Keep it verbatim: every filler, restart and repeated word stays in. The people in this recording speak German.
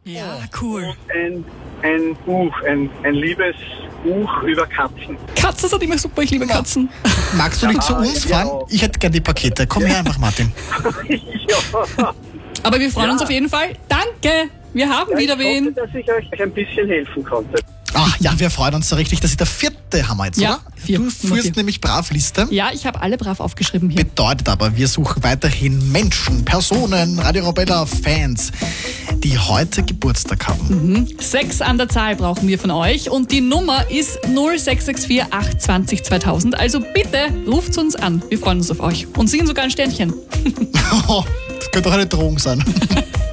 Ja, cool. Ein, ein Buch, ein, ein Liebesbuch über Katzen. Katzen sind immer super, ich liebe Katzen. Magst du nicht zu Ja, uns ja. fahren? Ich hätte gerne die Pakete. Komm her einfach, Martin. Ja. Aber wir freuen Ja. uns auf jeden Fall. Danke, wir haben Ja, wieder ich wen. hoffe, dass ich euch ein bisschen helfen konnte. Ach ja, wir freuen uns so richtig. Das ist der vierte Hammer jetzt, Ja, oder? vier. Du Nummer führst vier. nämlich brav Liste. Ja, ich habe alle brav aufgeschrieben hier. Bedeutet aber, wir suchen weiterhin Menschen, Personen, Radio Arabella Fans, die heute Geburtstag haben. Sechs an der Zahl brauchen wir von euch und die Nummer ist null sechs sechs vier acht zwanzig zweitausend. Also bitte ruft uns an. Wir freuen uns auf euch und singen sogar ein Sternchen. Das könnte doch eine Drohung sein.